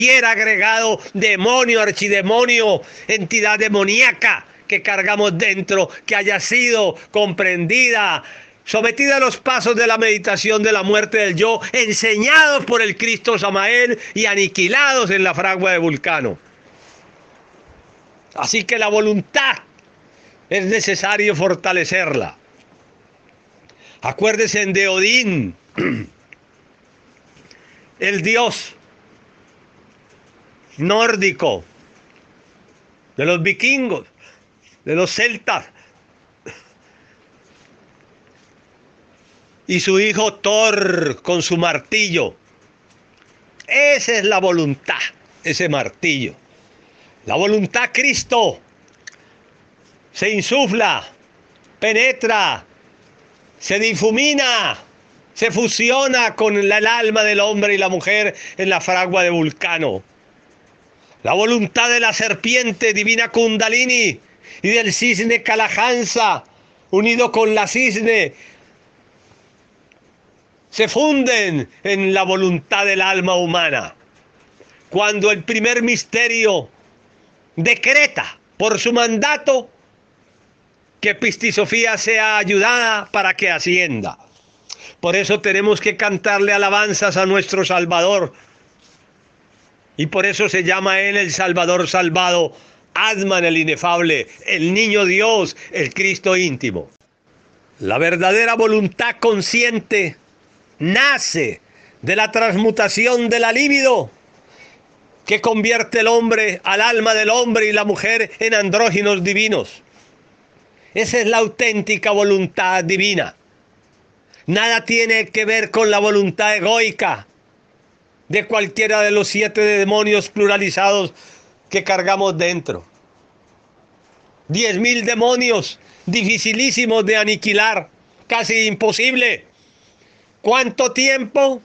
cualquier agregado, demonio, archidemonio, entidad demoníaca que cargamos dentro, que haya sido comprendida, sometida a los pasos de la meditación de la muerte del yo, enseñados por el Cristo Samael y aniquilados en la fragua de Vulcano. Así que la voluntad es necesario fortalecerla. Acuérdense de Odín, el dios nórdico, de los vikingos, de los celtas, y su hijo Thor con su martillo. Esa es la voluntad, ese martillo. La voluntad Cristo se insufla, penetra, se difumina, se fusiona con el alma del hombre y la mujer en la fragua de Vulcano. La voluntad de la serpiente divina Kundalini y del cisne Kalahansa, unido con la cisne, se funden en la voluntad del alma humana. Cuando el primer misterio decreta por su mandato que Pistisofía sea ayudada para que ascienda. Por eso tenemos que cantarle alabanzas a nuestro Salvador. Y por eso se llama Él el Salvador salvado, Atman el inefable, el niño Dios, el Cristo íntimo. La verdadera voluntad consciente nace de la transmutación de la libido, que convierte el hombre, al alma del hombre y la mujer en andróginos divinos. Esa es la auténtica voluntad divina. Nada tiene que ver con la voluntad egoica de cualquiera de los 7 demonios pluralizados que cargamos dentro. 10.000 demonios, dificilísimos de aniquilar, casi imposible. ¿Cuánto tiempo?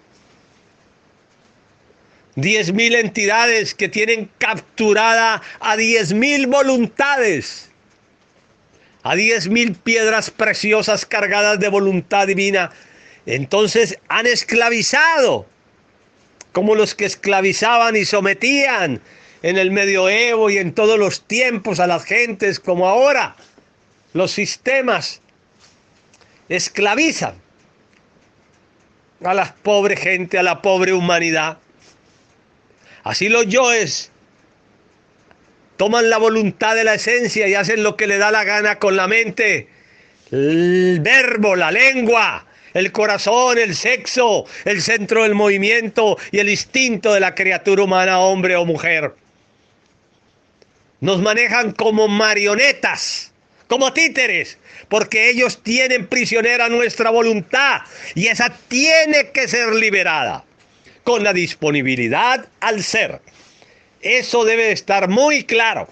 10.000 entidades que tienen capturada a 10.000 voluntades, a 10.000 piedras preciosas cargadas de voluntad divina. Entonces han esclavizado, como los que esclavizaban y sometían en el medioevo y en todos los tiempos a las gentes, como ahora los sistemas esclavizan a la pobre gente, a la pobre humanidad. Así los yoes toman la voluntad de la esencia y hacen lo que le da la gana con la mente, el verbo, la lengua, el corazón, el sexo, el centro del movimiento y el instinto de la criatura humana, hombre o mujer. Nos manejan como marionetas, como títeres, porque ellos tienen prisionera nuestra voluntad y esa tiene que ser liberada con la disponibilidad al ser. Eso debe estar muy claro.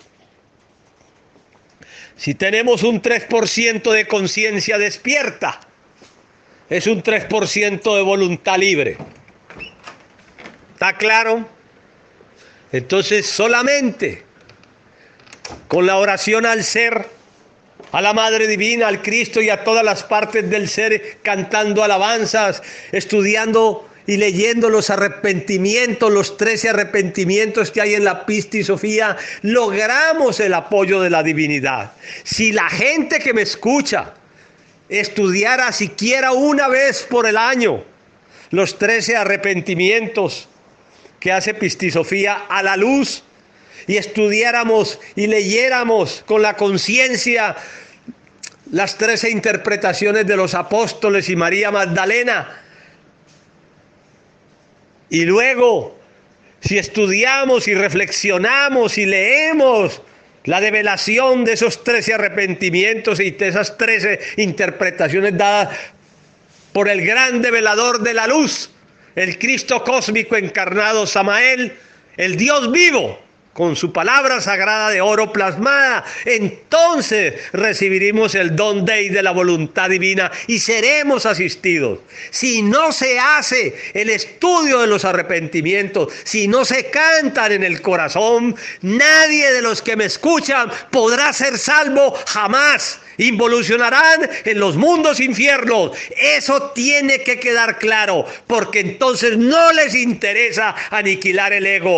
Si tenemos un 3% de conciencia despierta, es un 3% de voluntad libre. ¿Está claro? Entonces solamente con la oración al ser, a la Madre Divina, al Cristo y a todas las partes del ser, cantando alabanzas, estudiando y leyendo los arrepentimientos, los 13 arrepentimientos que hay en la Pistisofía, logramos el apoyo de la divinidad. Si la gente que me escucha estudiara siquiera una vez por el año los 13 arrepentimientos que hace Pistisofía a la luz, y estudiáramos y leyéramos con la conciencia las 13 interpretaciones de los apóstoles y María Magdalena, y luego si estudiamos y reflexionamos y leemos la develación de esos 13 arrepentimientos y de esas 13 interpretaciones dadas por el gran develador de la luz, el Cristo cósmico encarnado Samael, el Dios vivo, con su palabra sagrada de oro plasmada, entonces recibiremos el don Dei de la voluntad divina y seremos asistidos. Si no se hace el estudio de los arrepentimientos, si no se cantan en el corazón, nadie de los que me escuchan podrá ser salvo jamás involucionarán en los mundos infiernos. Eso tiene que quedar claro, porque entonces no les interesa aniquilar el ego.